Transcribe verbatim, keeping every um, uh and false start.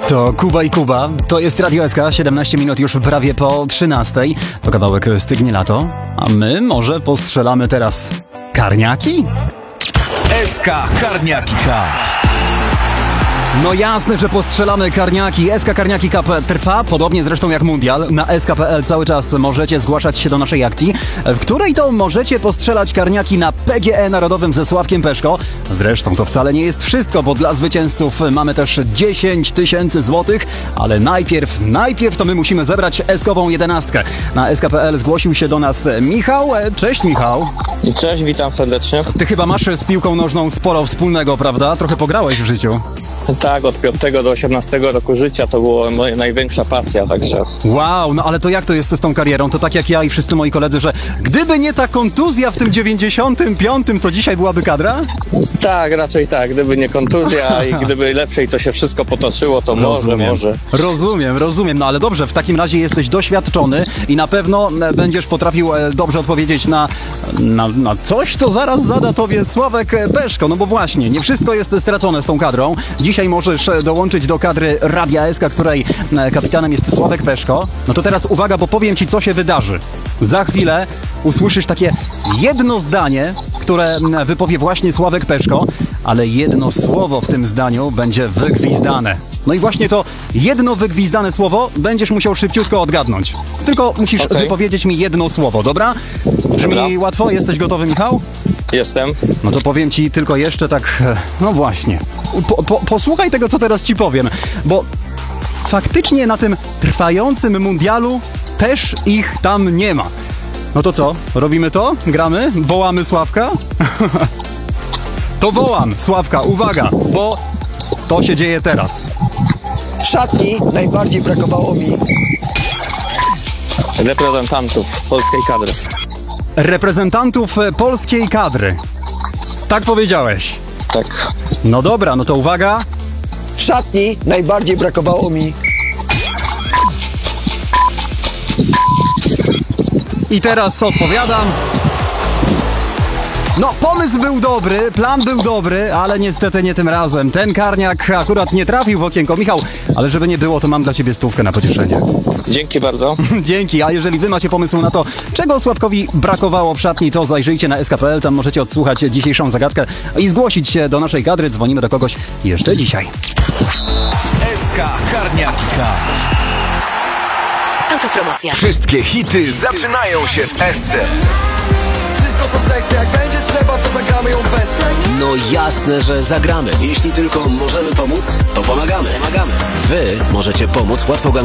To Kuba i Kuba, to jest Radio S K, siedemnaście minut już prawie po trzynastej. To kawałek Stygnie lato, a my może postrzelamy teraz karniaki? S K Karniaki Cup. No jasne, że postrzelamy karniaki. S K Karniaki Cup trwa, podobnie zresztą jak Mundial. Na S K kropka P L cały czas możecie zgłaszać się do naszej akcji, w której to możecie postrzelać karniaki na P G E Narodowym ze Sławkiem Peszko. Zresztą to wcale nie jest wszystko, bo dla zwycięzców mamy też dziesięć tysięcy złotych, ale najpierw, najpierw to my musimy zebrać eskową jedenastkę. Na S K kropka P L zgłosił się do nas Michał. Cześć Michał. Cześć, witam serdecznie. Ty chyba masz z piłką nożną sporo wspólnego, prawda? Trochę pograłeś w życiu. Tak, od piątego do osiemnastego roku życia to była moja największa pasja, także... Wow, no ale to jak to jest z tą karierą? To tak jak ja i wszyscy moi koledzy, że gdyby nie ta kontuzja w tym dziewięćdziesiątym piątym, to dzisiaj byłaby kadra? Tak, raczej tak, gdyby nie kontuzja i gdyby lepiej to się wszystko potoczyło, to Rozumiem. może, może. Rozumiem, rozumiem, no ale dobrze, w takim razie jesteś doświadczony i na pewno będziesz potrafił dobrze odpowiedzieć na, na, na coś, co zaraz zada tobie Sławek Peszko, no bo właśnie, nie wszystko jest stracone z tą kadrą. Dzisiaj możesz dołączyć do kadry Radia S K, której kapitanem jest Sławek Peszko. No to teraz uwaga, bo powiem ci, co się wydarzy. Za chwilę usłyszysz takie jedno zdanie, które wypowie właśnie Sławek Peszko, ale jedno słowo w tym zdaniu będzie wygwizdane. No i właśnie to jedno wygwizdane słowo będziesz musiał szybciutko odgadnąć. Tylko musisz Okay. wypowiedzieć mi jedno słowo, dobra? Brzmi Dobra. łatwo? Jesteś gotowy, Michał? Jestem. No to powiem ci tylko jeszcze tak, no właśnie, po, po, posłuchaj tego, co teraz ci powiem, bo faktycznie na tym trwającym mundialu też ich tam nie ma. No to co, robimy to? Gramy? Wołamy Sławka? To wołam Sławka, uwaga, bo to się dzieje teraz. W szatni najbardziej brakowało mi Reprezentantów polskiej kadry. Reprezentantów polskiej kadry. Tak powiedziałeś. Tak. No dobra, no to uwaga. w szatni najbardziej brakowało mi I teraz odpowiadam. No, pomysł był dobry, plan był dobry, ale niestety nie tym razem. Ten karniak akurat nie trafił w okienko. Michał, ale żeby nie było, to mam dla ciebie stówkę na pocieszenie. Dzięki bardzo. Dzięki, a jeżeli wy macie pomysł na to, czego Sławkowi brakowało w szatni, to zajrzyjcie na S K kropka P L, tam możecie odsłuchać dzisiejszą zagadkę i zgłosić się do naszej kadry. Dzwonimy do kogoś jeszcze dzisiaj. S K Karniaki Cup. Autopromocja. Wszystkie hity zaczynają się w S C. Wszystko co zechce, jak będzie trzeba, to zagramy ją bez. No jasne, że zagramy. Jeśli tylko możemy pomóc, to pomagamy. Pomagamy. Wy możecie pomóc łatwo